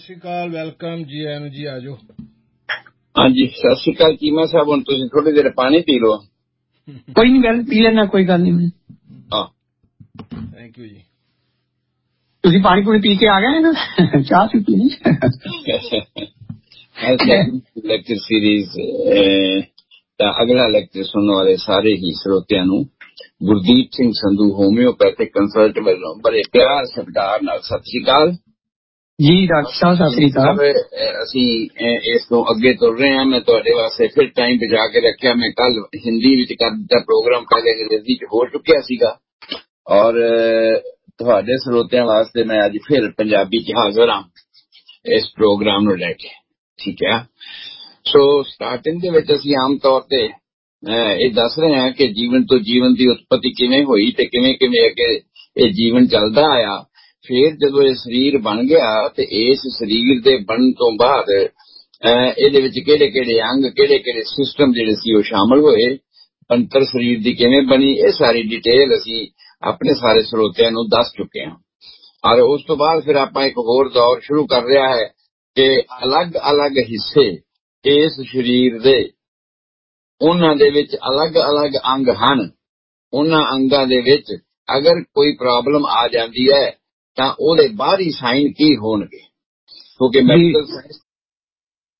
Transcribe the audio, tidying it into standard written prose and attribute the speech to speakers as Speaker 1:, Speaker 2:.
Speaker 1: ਸਤਿ ਸ਼੍ਰੀ ਅਕਾਲ, ਵੈਲਕਮ ਜੀ, ਆਇਆਂ ਨੂੰ ਜੀ, ਆ ਜਾਓ।
Speaker 2: ਹਾਂਜੀ, ਸਤਿ ਸ਼੍ਰੀ ਅਕਾਲ ਚੀਮਾ ਸਾਹਿਬ। ਹੁਣ ਤੁਸੀਂ ਥੋੜੀ ਦੇਰ ਪਾਣੀ ਪੀ ਲਓ।
Speaker 3: ਕੋਈ ਨਹੀਂ, ਗੱਲ ਪੀ ਲੈਣਾ, ਕੋਈ ਗੱਲ ਨਹੀਂ।
Speaker 2: ਹਾਂ,
Speaker 1: ਥੈਂਕ ਯੂ ਜੀ।
Speaker 3: ਤੁਸੀਂ ਪਾਣੀ ਪੂਣੀ ਪੀ ਕੇ ਆ ਗਏ ਨਾ, ਚਾਹ ਚੁ ਪੀ ਲਈ।
Speaker 2: ਲੈਕਚਰ ਸੀਰੀਜ਼ ਦਾ ਅਗਲਾ ਲੈਕਚਰ ਸੁਣਨ ਵਾਲੇ ਸਾਰੇ ਹੀ ਸਰੋਤਿਆਂ ਨੂੰ ਗੁਰਦੀਪ ਸਿੰਘ ਸੰਧੂ ਹੋਮਿਓਪੈਥਿਕ ਕੰਸਲਟ ਵੱਲੋਂ ਬੜੇ ਪਿਆਰ ਸਤਿਕਾਰ ਨਾਲ ਸਤਿ ਸ਼੍ਰੀ ਅਕਾਲ
Speaker 3: ਜੀ। ਡਾਕਟਰ ਸਾਹਿਬ ਸਤਿ ਸ਼੍ਰੀ ਅਕਾਲ।
Speaker 2: ਅਸੀਂ ਇਸ ਤੋਂ ਅੱਗੇ ਤੁਰ ਰਹੇ ਹਾਂ। ਮੈਂ ਤੁਹਾਡੇ ਵਾਸਤੇ ਫਿਰ ਟਾਈਮ ਬਚਾ ਕੇ ਰੱਖਿਆ। ਮੈਂ ਕੱਲ ਹਿੰਦੀ ਵਿੱਚ ਕਰ ਦਿੱਤਾ ਪ੍ਰੋਗਰਾਮ, ਪਹਿਲੇ ਅੰਗਰੇਜ਼ੀ ਚ ਹੋ ਚੁੱਕਿਆ ਸੀਗਾ, ਔਰ ਤੁਹਾਡੇ ਸਰੋਤਿਆਂ ਵਾਸਤੇ ਮੈਂ ਅੱਜ ਫਿਰ ਪੰਜਾਬੀ ਚ ਹਾਜ਼ਰ ਹਾਂ ਇਸ ਪ੍ਰੋਗਰਾਮ ਨੂੰ ਲੈ ਕੇ। ਠੀਕ ਹੈ। ਸੋ ਸਟਾਰਟਿੰਗ ਦੇ ਵਿੱਚ ਅਸੀਂ ਆਮ ਤੌਰ ਤੇ ਇਹ ਦੱਸ ਰਹੇ ਹਾਂ ਕਿ ਜੀਵਨ ਤੋਂ ਜੀਵਨ ਦੀ ਉਤਪਤੀ ਕਿਵੇਂ ਹੋਈ ਤੇ ਕਿਵੇਂ ਕਿਵੇਂ ਅੱਗੇ ਇਹ ਜੀਵਨ ਚੱਲਦਾ ਆਇਆ। ਫਿਰ ਜਦੋਂ ਇਹ ਸਰੀਰ ਬਣ ਗਿਆ ਤੇ ਇਸ ਸਰੀਰ ਦੇ ਬਣਨ ਤੋਂ ਬਾਅਦ ਇਹਦੇ ਵਿੱਚ ਕਿਹੜੇ ਕਿਹੜੇ ਅੰਗ, ਕਿਹੜੇ ਕਿਹੜੇ ਸਿਸਟਮ ਜਿਹੜੇ ਸੀ ਉਹ ਸ਼ਾਮਲ ਹੋਏ, ਅੰਤਰ ਸਰੀਰ ਦੀ ਕਿਵੇਂ ਬਣੀ, ਇਹ ਸਾਰੀ ਡਿਟੇਲ ਅਸੀਂ ਆਪਣੇ ਸਾਰੇ ਸਰੋਤਿਆਂ ਨੂੰ ਦੱਸ ਚੁੱਕੇ ਹਾਂ। ਔਰ ਉਸ ਤੋਂ ਬਾਅਦ ਫਿਰ ਆਪਾਂ ਇੱਕ ਹੋਰ ਦੌਰ ਸ਼ੁਰੂ ਕਰ ਰਿਹਾ ਹੈ ਕਿ ਅਲੱਗ-ਅਲੱਗ ਹਿੱਸੇ ਇਸ ਸਰੀਰ ਦੇ, ਉਹਨਾਂ ਦੇ ਵਿੱਚ ਅਲੱਗ-ਅਲੱਗ ਅੰਗ ਹਨ। ਉਹਨਾਂ ਅੰਗਾਂ ਦੇ ਵਿੱਚ ਅਗਰ ਕੋਈ ਪ੍ਰੋਬਲਮ ਆ ਜਾਂਦੀ ਹੈ ਤਾਂ ਉਹਦੇ ਬਾਹਰੀ ਸਾਈਨ ਕੀ ਹੋਣਗੇ, ਕਿਉਂਕਿ ਮੈਡੀਕਲ ਸਾਇੰਸ